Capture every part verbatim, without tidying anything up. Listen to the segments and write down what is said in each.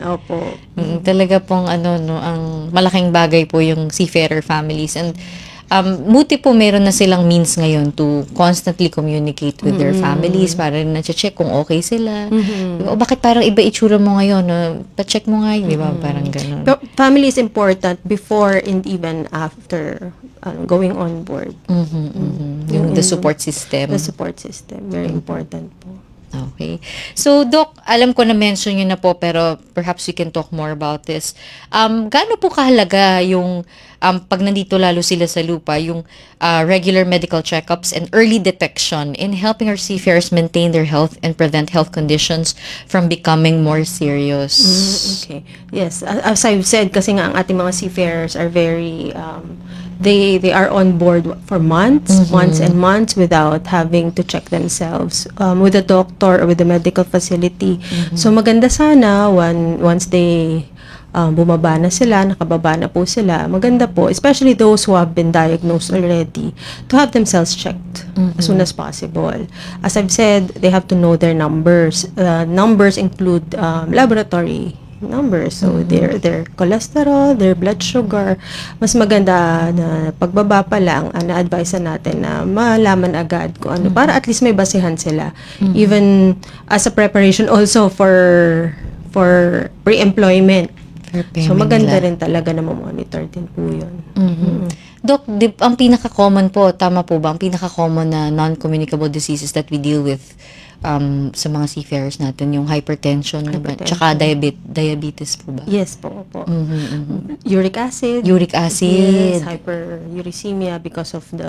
Opo. Mm, talaga pong ano, no, ang malaking bagay po yung seafarer families. And um, buti po meron na silang means ngayon to constantly communicate with their families para rin na-check kung okay sila. Mhm. Diba? O bakit parang iba itsura mo ngayon? No? Pa-check mo nga yun, di ba? Parang ganun. Pero family is important before and even after uh, going on board. Mhm, mhm. Yung the support system. The support system. Very important po. Okay. So, Doc, alam ko na mention yun na po, pero perhaps we can talk more about this. Um, gaano po kahalaga yung um, pag nandito lalo sila sa lupa, yung uh, regular medical checkups and early detection in helping our seafarers maintain their health and prevent health conditions from becoming more serious? Okay. Yes. As I've said, kasi nga ang ating mga seafarers are very, um, they they are on board for months, months and months without having to check themselves um, with a doctor or with a medical facility. So maganda sana when, once they um, bumaba na sila, nakababa na po sila, maganda po, especially those who have been diagnosed already, to have themselves checked as soon as possible. As I've said, they have to know their numbers. Uh, numbers include um, laboratory numbers. So, their their cholesterol, their blood sugar. Mas maganda na pagbaba pa lang, uh, na-advise natin na malaman agad kung ano. Para at least may basihan sila. Even as a preparation also for for pre-employment. So, maganda rin talaga na ma-monitor din po yun. Mhm. Doc, di, ang pinaka-common po, tama po ba, ang pinaka-common na non-communicable diseases that we deal with um, sa mga seafarers natin, yung hypertension, Hypertension. tsaka diabetes, diabetes po ba? Yes po, po. Mhm, mhm. Uric acid. Uric acid. Yes, hyperuricemia because of the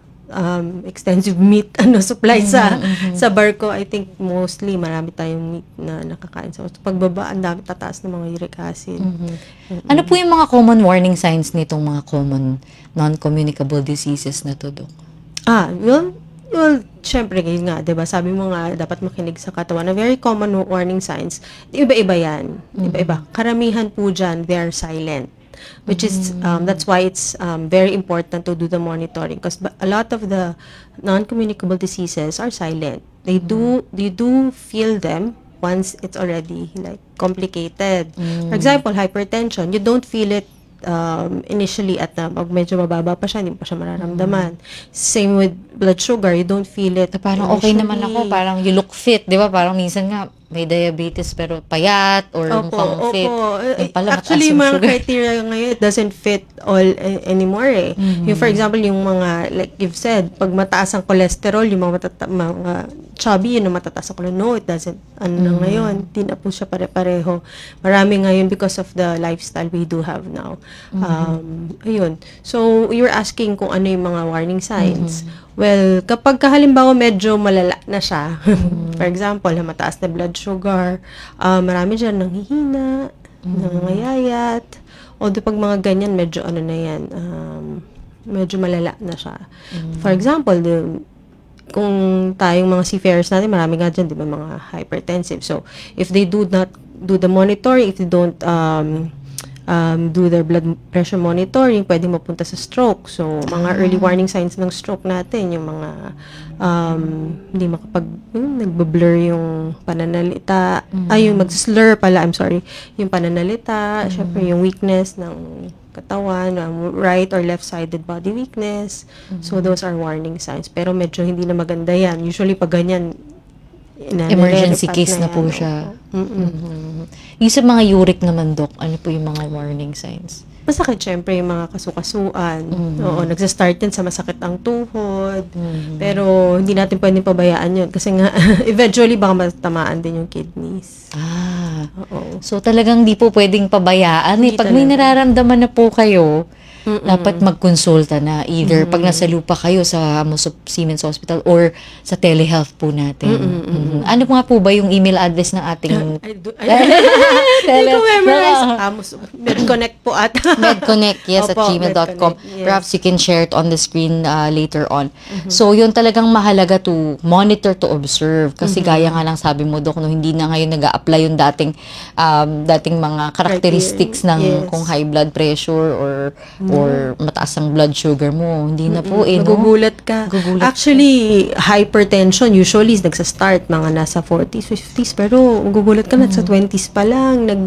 um, extensive meat ano supply sa sa barko. I think mostly marami tayong meat na nakakain. So, pagbaba, ang dami tataas ng mga uric acid. Ano po yung mga common warning signs nitong mga common non-communicable diseases na to, Doc? Ah, well, well, syempre, ngayon nga, diba, sabi mo nga, dapat makinig sa katawan. Na very common warning signs, iba-iba yan. Iba-iba. Karamihan po dyan, they are silent. Which is, um, that's why it's um, very important to do the monitoring. Because a lot of the non-communicable diseases are silent. They do, you do feel them once it's already like complicated. For example, hypertension, you don't feel it um, initially at na pag medyo mababa pa siya, hindi pa siya mararamdaman. Same with blood sugar, you don't feel it. Parang okay naman ako, parang you look fit, di ba? Parang minsan nga, may diabetes pero payat or Opo, mukhang fit. opo. Yung pala, Actually, mataas yung mga sugar. criteria ngayon, it doesn't fit all a- anymore eh. Yung for example, yung mga, like you've said, pag mataas ang cholesterol, yung mga, matata- mga chubby, yun ang matataas ang cholesterol. No, it doesn't. Ano na ngayon, di na po siya pare-pareho. Marami ngayon because of the lifestyle we do have now. Um, ayun. So, you're asking kung ano yung mga warning signs. Well, kapag halimbawa medyo malala na siya, for example, mataas na blood sugar, uh, marami dyan nanghihina, nangangayayat, although pag mga ganyan, medyo ano na yan, um, medyo malala na siya. For example, the, kung tayong mga seafarers natin, marami nga dyan, di ba, mga hypertensive. So, if they do not do the monitoring, if they don't um, um, do their blood pressure monitoring, pwedeng mapunta sa stroke. So, mga early warning signs ng stroke natin, yung mga um, hindi makapag, yung nagbablur yung pananalita, ay, yung mag-slur pala, I'm sorry, yung pananalita, syempre yung weakness ng katawan, um, right or left-sided body weakness. So, those are warning signs. Pero medyo hindi na maganda yan. Usually, pag ganyan, ina- Emergency nare-repat case na yan, po opo. siya. Mm-mm. Mhm. Yung sa mga uric naman, Doc, ano po yung mga warning signs? Masakit syempre yung mga kasukasuan. Oo, nagsa-start yan sa masakit ang tuhod. Pero hindi natin pwedeng pabayaan yun kasi nga eventually baka matamaan din yung kidneys. Ah, Oo. so talagang di po pwedeng pabayaan. Eh. Hindi Pag may talaga. nararamdaman na po kayo, dapat magkonsulta na either pag nasa lupa kayo sa Amos Siemens Hospital or sa telehealth po natin. Mhm. Ano nga po ba yung email address ng ating I do, I, hindi ko memorize. Amos, MedConnect po at MedConnect, yes, at Opo, gmail dot com. MedConnect, yes. Perhaps you can share it on the screen uh, later on. So, yun talagang mahalaga to monitor, to observe. Kasi gaya nga lang sabi mo, Dok, no, hindi na ngayon nag-a-apply yung dating um, dating mga characteristics ng Yes. kung high blood pressure or or mataas ang blood sugar mo. Hindi na po eh, no? Magugulat ka. Magugulat Actually, hypertension usually is nagsa-start mga nasa forties, fifties, pero magugulat ka na sa twenties pa lang, nag